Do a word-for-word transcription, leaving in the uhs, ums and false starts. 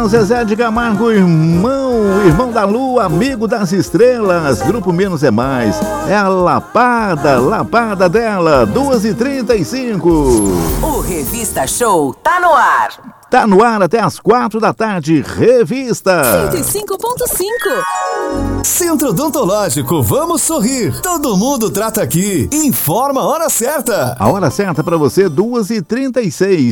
dia, Zezé de Camargo, irmão, irmão da lua, amigo das estrelas. Grupo Menos é Mais. É a lapada, lapada dela, duas e trinta e cinco. O Revista Show tá no ar. Tá no ar até as quatro da tarde, Revista cento e cinco ponto cinco. Centro Odontológico, vamos sorrir. Todo mundo trata aqui. Informa a hora certa. A hora certa pra você, duas e trinta e seis.